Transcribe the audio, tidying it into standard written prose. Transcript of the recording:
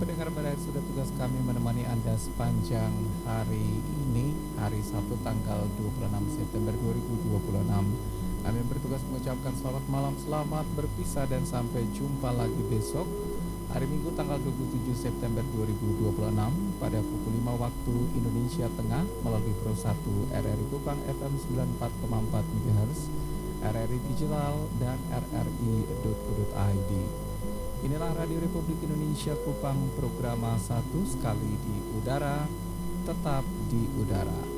pendengar pada sudah tugas kami menemani Anda sepanjang hari ini, hari Sabtu tanggal 26 September 2026. Kami bertugas mengucapkan selamat malam, selamat berpisah dan sampai jumpa lagi besok hari Minggu tanggal 27 September 2026 pada pukul 5 waktu Indonesia Tengah melalui Pro 1 RRI Kupang FM 94,4 MHz, RRI Digital dan RRI.co.id. Inilah Radio Republik Indonesia Kupang, program 1 sekali di udara, tetap di udara.